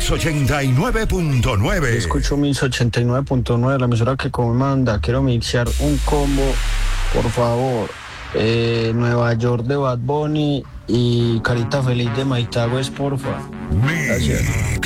Mix 89.9. Escucho Mix 89.9, la emisora que como me manda. Quiero mixear un combo, por favor. Nueva York de Bad Bunny y Carita Feliz de Mike Towers, porfa. Mix